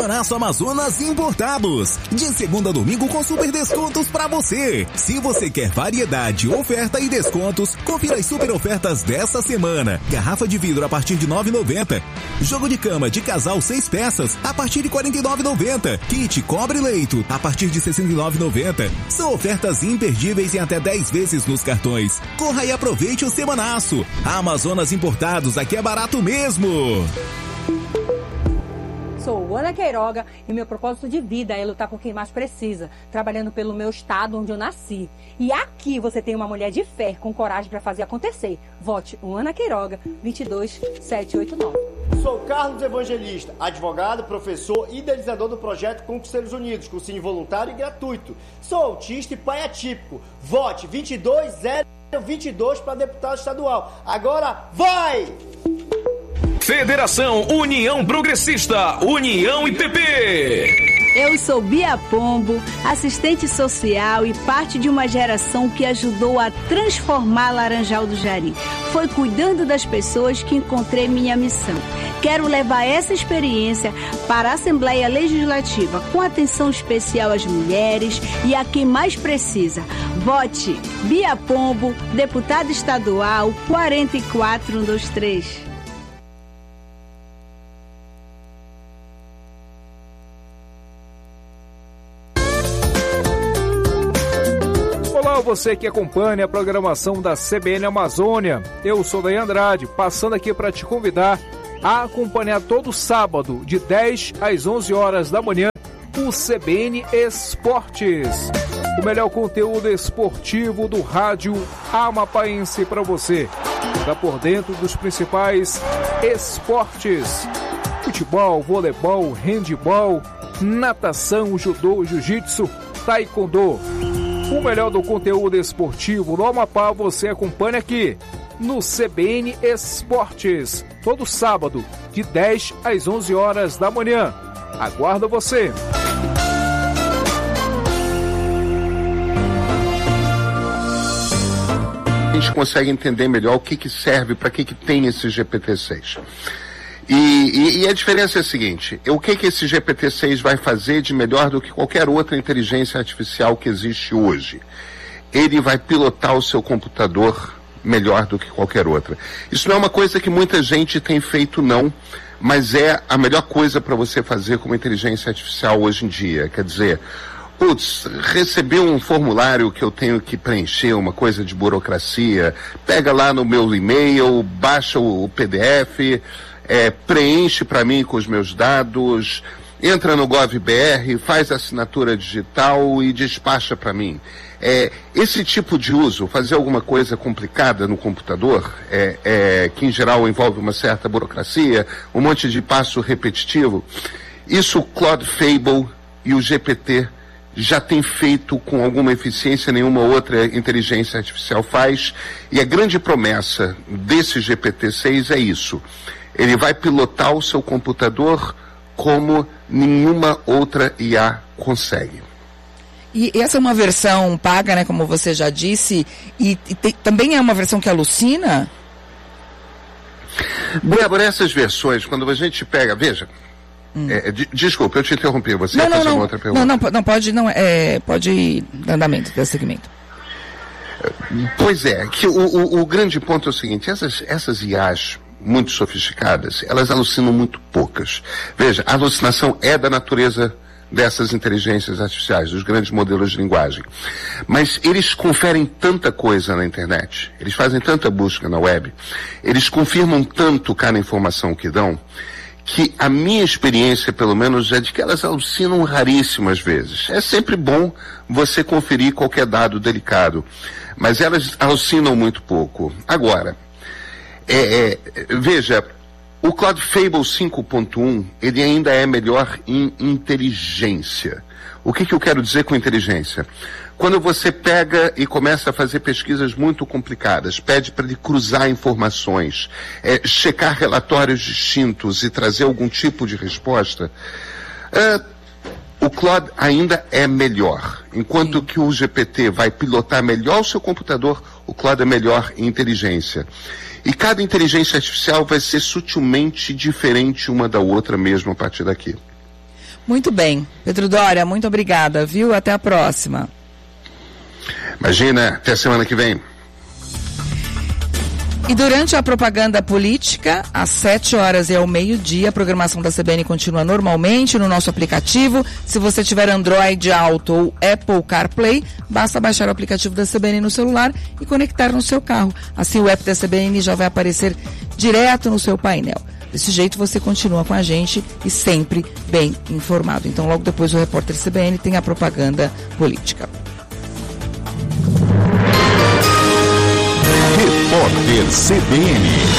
Semanácio Amazonas Importados. De segunda a domingo com super descontos pra você. Se você quer variedade, oferta e descontos, confira as super ofertas dessa semana. Garrafa de vidro a partir de R$ 9,90. Jogo de cama de casal 6 peças a partir de R$ 49,90. Kit cobre leito a partir de R$ 69,90. São ofertas imperdíveis em até 10 vezes nos cartões. Corra e aproveite o Semanaço. Amazonas Importados, aqui é barato mesmo. Sou Ana Queiroga e meu propósito de vida é lutar por quem mais precisa, trabalhando pelo meu estado onde eu nasci. E aqui você tem uma mulher de fé com coragem para fazer acontecer. Vote o Ana Queiroga 22789. Sou Carlos Evangelista, advogado, professor e idealizador do projeto Conquisteiros Unidos, cursinho voluntário e gratuito. Sou autista e pai atípico. Vote 22022 para deputado estadual. Agora vai! Federação União Progressista, União e PP. Eu sou Bia Pombo, assistente social e parte de uma geração que ajudou a transformar Laranjal do Jari. Foi cuidando das pessoas que encontrei minha missão. Quero levar essa experiência para a Assembleia Legislativa, com atenção especial às mulheres e a quem mais precisa. Vote Bia Pombo, deputada estadual 44123. Olá, você que acompanha a programação da CBN Amazônia. Eu sou Daí Andrade, passando aqui para te convidar a acompanhar todo sábado, de 10 às 11 horas da manhã, o CBN Esportes. O melhor conteúdo esportivo do rádio amapaense para você. Está por dentro dos principais esportes: futebol, voleibol, handebol, natação, judô, jiu-jitsu, taekwondo. O melhor do conteúdo esportivo no Amapá você acompanha aqui no CBN Esportes, todo sábado, de 10 às 11 horas da manhã. Aguardo você! A gente consegue entender melhor o que serve, para que tem esse GPT-6. E a diferença é a seguinte: o que esse GPT-6 vai fazer de melhor do que qualquer outra inteligência artificial que existe hoje? Ele vai pilotar o seu computador melhor do que qualquer outra. Isso não é uma coisa que muita gente tem feito, não, mas é a melhor coisa para você fazer com uma inteligência artificial hoje em dia. Quer dizer, receber um formulário que eu tenho que preencher, uma coisa de burocracia, pega lá no meu e-mail, baixa o PDF, preenche para mim com os meus dados, entra no GovBR, faz assinatura digital e despacha para mim. Esse tipo de uso, fazer alguma coisa complicada no computador, que em geral envolve uma certa burocracia, um monte de passo repetitivo, isso o Claude Fable e o GPT já tem feito com alguma eficiência, nenhuma outra inteligência artificial faz, e a grande promessa desse GPT-6 é isso: ele vai pilotar o seu computador como nenhuma outra IA consegue. E essa é uma versão paga, né, como você já disse, e também é uma versão que alucina? Débora, essas versões, quando a gente pega, veja, desculpa, eu te interrompi, você ia fazer uma outra pergunta. Pode dar andamento, dar segmento. Pois é, que o grande ponto é o seguinte: essas IAs muito sofisticadas, elas alucinam muito poucas. Veja, a alucinação é da natureza dessas inteligências artificiais, dos grandes modelos de linguagem. Mas eles conferem tanta coisa na internet, eles fazem tanta busca na web, eles confirmam tanto cada informação que dão, que a minha experiência, pelo menos, é de que elas alucinam raríssimas vezes. É sempre bom você conferir qualquer dado delicado, mas elas alucinam muito pouco. Agora, veja, o Claude Fable 5.1, ele ainda é melhor em inteligência. O que eu quero dizer com inteligência? Quando você pega e começa a fazer pesquisas muito complicadas, pede para ele cruzar informações, checar relatórios distintos e trazer algum tipo de resposta, o Claude ainda é melhor. Enquanto que o GPT vai pilotar melhor o seu computador, o Claude é melhor em inteligência. E cada inteligência artificial vai ser sutilmente diferente uma da outra mesmo a partir daqui. Muito bem. Pedro Doria, muito obrigada, viu? Até a próxima. Imagina, até a semana que vem. E durante a propaganda política, às 7 horas e ao meio-dia, a programação da CBN continua normalmente no nosso aplicativo. Se você tiver Android Auto ou Apple CarPlay, basta baixar o aplicativo da CBN no celular e conectar no seu carro. Assim o app da CBN já vai aparecer direto no seu painel. Desse jeito você continua com a gente e sempre bem informado. Então logo depois o Repórter CBN tem a propaganda política. Repórter CBN.